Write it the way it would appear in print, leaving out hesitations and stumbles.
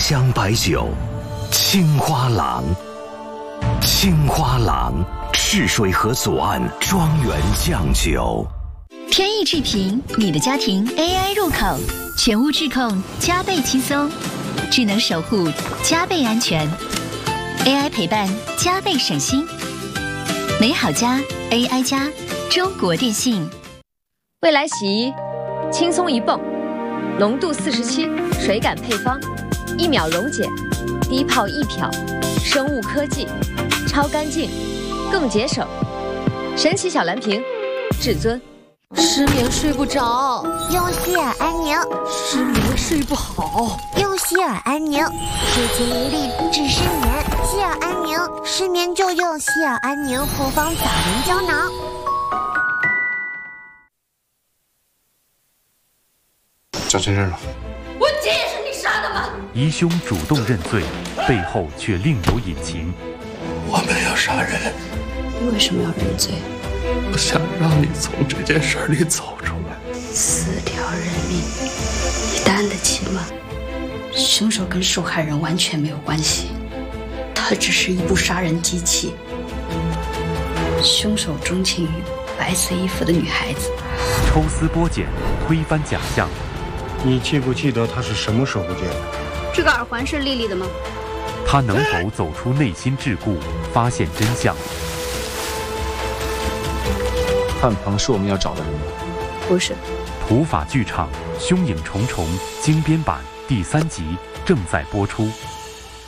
香白酒，青花郎。青花郎，赤水河左岸庄园酱酒。 天意智评，你的家庭 AI 入口，全屋智控，加倍轻松，智能守护，加倍安全 ，AI 陪伴，加倍省心。美好家 AI 家，中国电信。 未来洗衣，轻松一泵，浓度47，水感配方，1秒溶解，低泡易漂，生物科技，超干净，更节省。神奇小蓝瓶，至尊。 失眠睡不着， 用希尔安宁； 失眠睡不好， 用希尔安宁。睡前1粒治失眠，希尔安宁，失眠就用希尔安宁复方早眠胶囊。 找真人了。 我姐也是你杀的吗？ 疑凶主动认罪，背后却另有隐情。 我没有杀人。 你为什么要认罪？ 我想让你从这件事里走出来。 4条人命，你担得起吗？凶手跟受害人完全没有关系，他只是一部杀人机器。凶手钟情于白色衣服的女孩子。 抽丝剥茧，推翻假象。 你记不记得他是什么时候见的？ 这个耳环是丽丽的吗？ 他能否走出内心桎梏，发现真相？ 汉鹏是我们要找的人吗？ 不是。 土法剧场《凶影重重》精编版第3集正在播出。